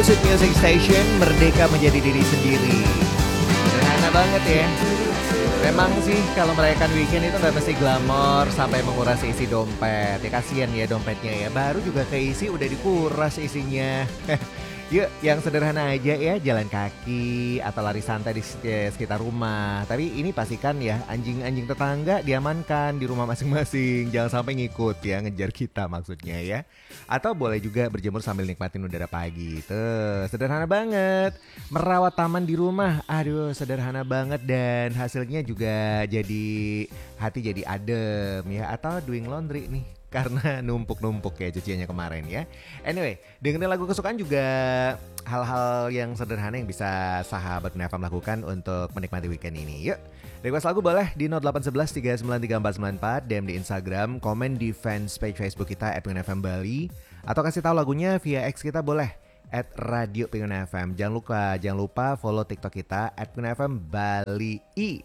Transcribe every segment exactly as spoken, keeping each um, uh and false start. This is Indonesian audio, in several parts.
Music Music Station, merdeka menjadi diri sendiri. Sederhana banget ya. Memang sih kalau merayakan weekend itu gak mesti glamor sampai menguras isi dompet. Ya kasihan ya dompetnya ya, baru juga keisi udah dikuras isinya. Yuk yang sederhana aja ya, jalan kaki atau lari santai di sekitar rumah. Tapi ini pastikan ya anjing-anjing tetangga diamankan di rumah masing-masing. Jangan sampai ngikut ya, ngejar kita maksudnya ya. Atau boleh juga berjemur sambil nikmatin udara pagi. Tuh, sederhana banget. Merawat taman di rumah, aduh sederhana banget. Dan hasilnya juga jadi hati jadi adem ya. Atau doing laundry nih, karena numpuk-numpuk ya cuciannya kemarin ya. Anyway, dengerin lagu kesukaan juga hal-hal yang sederhana yang bisa sahabat P N F M lakukan untuk menikmati weekend ini. Yuk, request lagu boleh di nol delapan satu satu tiga sembilan tiga empat sembilan empat, D M di Instagram, komen di fans page Facebook kita at P N F M Bali, atau kasih tahu lagunya via X kita boleh at Radio P N F M. Jangan lupa, jangan lupa follow TikTok kita at P N F M Bali I.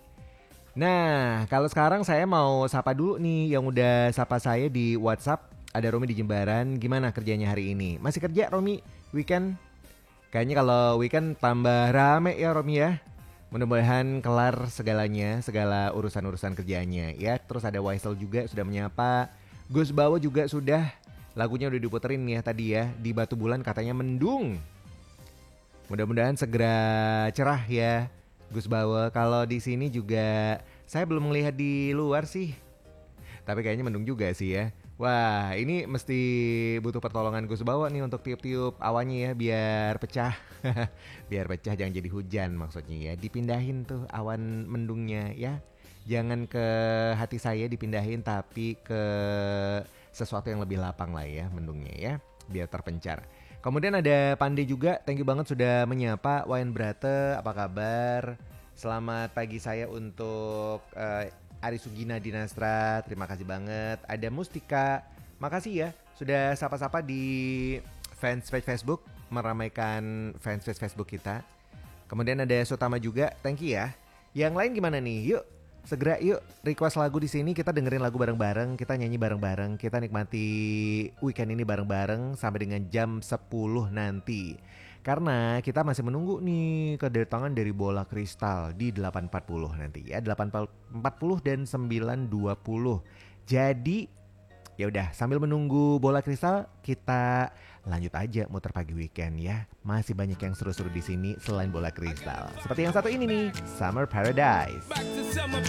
Nah, kalau sekarang saya mau sapa dulu nih yang udah sapa saya di WhatsApp. Ada Romi di Jembaran. Gimana kerjanya hari ini? Masih kerja Romi? Weekend? Kayaknya kalau weekend tambah rame ya Romi ya. Mudah-mudahan kelar segalanya, segala urusan-urusan kerjanya ya. Terus ada Waisel juga sudah menyapa. Gus Bawo juga sudah. Lagunya udah diputerin nih ya tadi ya. Di Batu Bulan katanya mendung. Mudah-mudahan segera cerah ya Gus Bawo. Kalau di sini juga saya belum melihat di luar sih. Tapi kayaknya mendung juga sih ya. Wah, ini mesti butuh pertolongan Gus Bawo nih untuk tiup-tiup awannya ya biar pecah. Biar pecah, jangan jadi hujan maksudnya ya. Dipindahin tuh awan mendungnya ya. Jangan ke hati saya dipindahin, tapi ke sesuatu yang lebih lapang lah ya mendungnya ya. Biar terpencar. Kemudian ada Pandey juga, thank you banget sudah menyapa. Wayan Brate, apa kabar? Selamat pagi saya untuk uh, Ari Sugina Dinastra, terima kasih banget. Ada Mustika, makasih ya sudah sapa-sapa di fans page Facebook, meramaikan fans page Facebook kita. Kemudian ada Sutama juga, thank you ya. Yang lain gimana nih? Yuk, segera yuk request lagu di sini, kita dengerin lagu bareng-bareng, kita nyanyi bareng-bareng, kita nikmati weekend ini bareng-bareng sampai dengan jam sepuluh nanti. Karena kita masih menunggu nih kedatangan dari Bola Kristal di delapan empat puluh nanti ya, delapan empat puluh dan sembilan dua puluh. Jadi ya udah sambil menunggu Bola Kristal kita lanjut aja muter pagi weekend ya. Masih banyak yang seru-seru di sini selain Bola Kristal. Seperti yang satu ini nih, Summer Paradise.